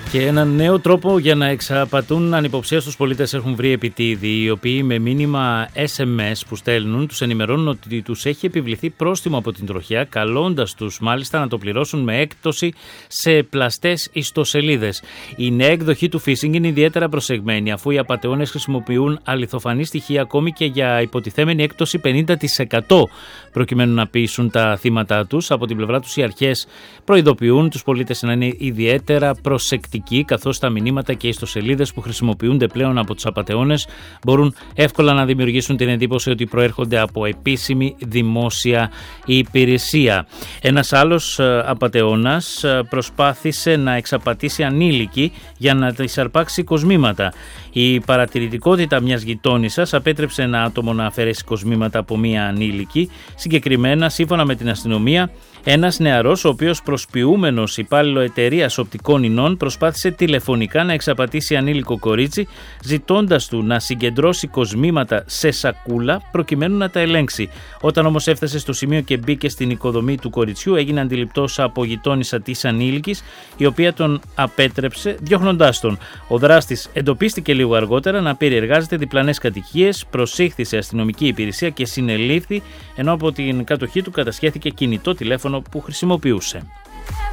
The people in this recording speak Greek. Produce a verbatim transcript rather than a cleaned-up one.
Και έναν νέο τρόπο για να εξαπατούν ανυποψίαστους πολίτες έχουν βρει επιτίδιοι, οι οποίοι με μήνυμα ες εμ ες που στέλνουν τους ενημερώνουν ότι τους έχει επιβληθεί πρόστιμο από την τροχιά, καλώντας τους μάλιστα να το πληρώσουν με έκπτωση σε πλαστές ιστοσελίδες. Η νέα εκδοχή του phishing είναι ιδιαίτερα προσεγμένη, αφού οι απατεώνες χρησιμοποιούν αληθοφανή στοιχεία ακόμη και για υποτιθέμενη έκπτωση πενήντα τοις εκατό προκειμένου να πείσουν τα θύματα τους. Από την πλευρά τους οι αρχές προειδοποιούν τους πολίτες να είναι ιδιαίτερα προσεκτικοί, καθώς τα μηνύματα και οι ιστοσελίδες που χρησιμοποιούνται πλέον από τους απατεώνες μπορούν εύκολα να δημιουργήσουν την εντύπωση ότι προέρχονται από επίσημη δημόσια υπηρεσία. Ένας άλλος απατεώνας προσπάθησε να εξαπατήσει ανήλικη για να της αρπάξει κοσμήματα. Η παρατηρητικότητα μιας γειτόνισσας απέτρεψε ένα άτομο να αφαιρέσει κοσμήματα από μια ανήλικη. Συγκεκριμένα, σύμφωνα με την αστυνομία, ένας νεαρός, ο οποίος προσποιούμενος υπάλληλο εταιρείας οπτικών ινών, προσπάθησε τηλεφωνικά να εξαπατήσει ανήλικο κορίτσι, ζητώντας του να συγκεντρώσει κοσμήματα σε σακούλα προκειμένου να τα ελέγξει. Όταν όμως έφτασε στο σημείο και μπήκε στην οικοδομή του κοριτσιού, έγινε αντιληπτός από γειτόνισσα της ανήλικης, η οποία τον απέτρεψε διώχνοντάς τον. Ο δράστης εντοπίστηκε λίγο αργότερα να περιεργάζεται διπλανές κατοικίες, προσήχθη σε αστυνομική υπηρεσία και συνελήφθη, ενώ από την κατοχή του κατασχέθηκε κινητό τηλέφωνο που χρησιμοποιούσε.